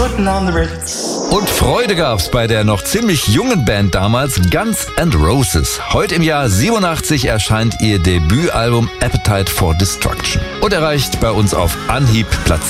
putting on the Ritz. Und Freude gab's bei der noch ziemlich jungen Band damals, Guns N' Roses. Heute im Jahr 87 erscheint ihr Debütalbum Appetite for Destruction und erreicht bei uns auf Anhieb Platz